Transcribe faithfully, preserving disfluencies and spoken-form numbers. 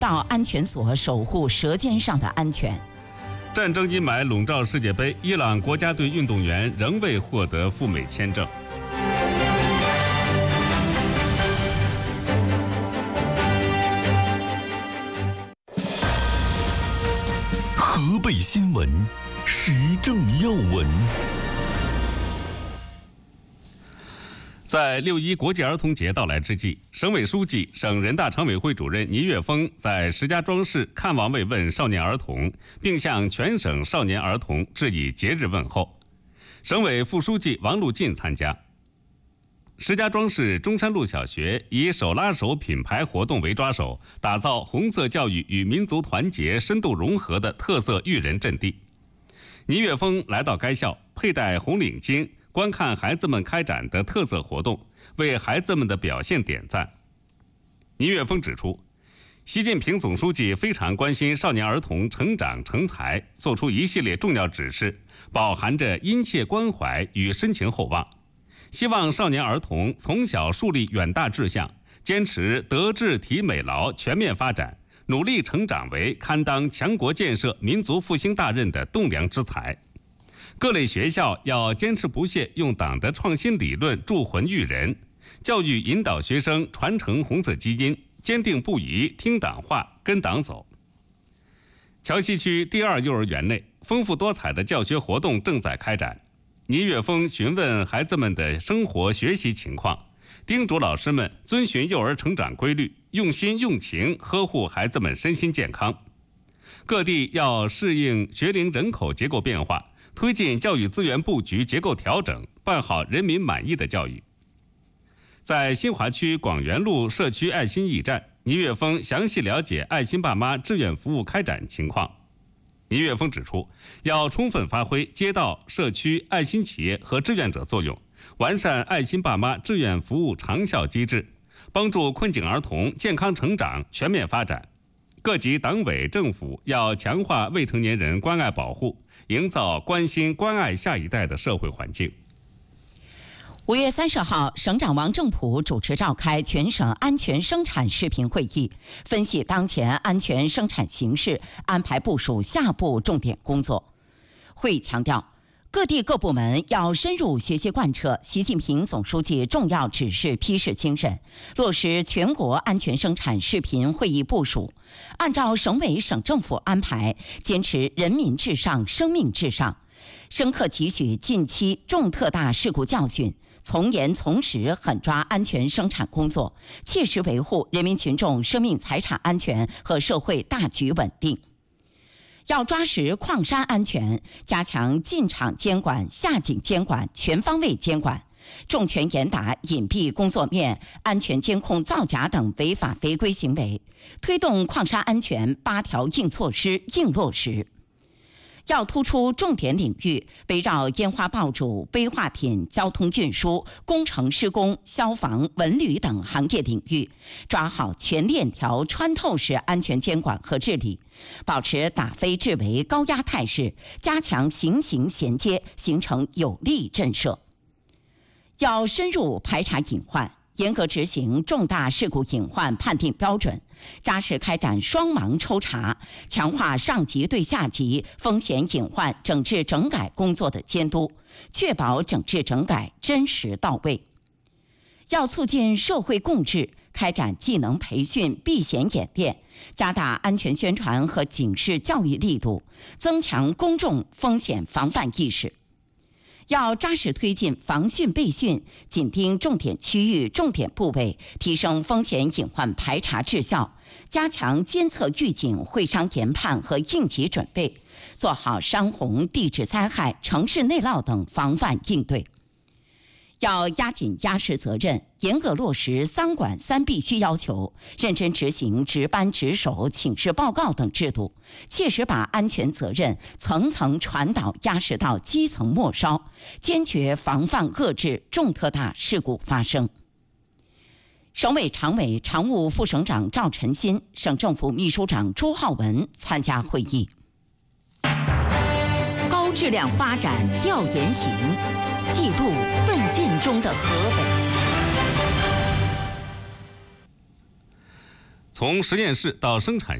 到安全所守护舌尖上的安全。 战争阴霾笼罩世界杯，伊朗国家队运动员仍未获得赴美签证。 河北新闻，时政要闻。 在六一国际儿童节到来之际，省委书记、省人大常委会主任倪岳峰在石家庄市看望慰问少年儿童，并向全省少年儿童致以节日问候。省委副书记王路进参加。石家庄市中山路小学以手拉手品牌活动为抓手，打造红色教育与民族团结深度融合的特色育人阵地。倪岳峰来到该校，佩戴红领巾，观看孩子们开展的特色活动，为孩子们的表现点赞。倪岳峰指出，习近平总书记非常关心少年儿童成长成才，作出一系列重要指示，饱含着殷切关怀与深情厚望。希望少年儿童从小树立远大志向，坚持德智体美劳全面发展，努力成长为堪当强国建设、民族复兴大任的栋梁之才。各类学校要坚持不懈用党的创新理论铸魂育人，教育引导学生传承红色基因，坚定不移听党话跟党走。桥西区第二幼儿园内，丰富多彩的教学活动正在开展。倪岳峰询问孩子们的生活学习情况，叮嘱老师们遵循幼儿成长规律，用心用情呵护孩子们身心健康。各地要适应学龄人口结构变化，推进教育资源布局结构调整，办好人民满意的教育。在新华区广元路社区爱心驿站，倪岳峰详细了解爱心爸妈志愿服务开展情况。倪岳峰指出，要充分发挥街道、社区、爱心企业和志愿者作用，完善爱心爸妈志愿服务长效机制，帮助困境儿童健康成长、全面发展。各级党委政府要强化未成年人关爱保护，营造关心关爱下一代的社会环境。 五月三十号，省长王正普主持召开全省安全生产视频会议，分析当前安全生产形势，安排部署下步重点工作。会议强调，各地各部门要深入学习贯彻习近平总书记重要指示批示精神，落实全国安全生产视频会议部署，按照省委省政府安排，坚持人民至上、生命至上，深刻汲取近期重特大事故教训，从严从实狠抓安全生产工作，切实维护人民群众生命财产安全和社会大局稳定。要抓实矿山安全，加强进场监管、下井监管，全方位监管，重拳严打隐蔽工作面、安全监控造假等违法违规行为，推动矿山安全八条硬措施硬落实。要突出重点领域，围绕烟花爆竹、危化品、交通运输、工程施工、消防、文旅等行业领域，抓好全链条穿透式安全监管和治理，保持打非治为高压态势，加强形形衔接，形成有力震慑。要深入排查隐患，严格执行重大事故隐患判定标准，扎实开展双盲抽查，强化上级对下级风险隐患整治整改工作的监督，确保整治整改真实到位。要促进社会共治，开展技能培训、避险演练，加大安全宣传和警示教育力度，增强公众风险防范意识。要扎实推进防汛备汛，紧盯重点区域、重点部位，提升风险隐患排查治效，加强监测预警、会商研判和应急准备，做好山洪、地质灾害、城市内涝等防范应对。要压紧压实责任，严格落实三管三必须要求，认真执行值班值守、请示报告等制度，切实把安全责任层层传导压实到基层末梢，坚决防范遏制重特大事故发生。省委常委、常务副省长赵晨新、省政府秘书长朱浩文参加会议。高质量发展调研行，记录奋进中的河北。 从实验室到生产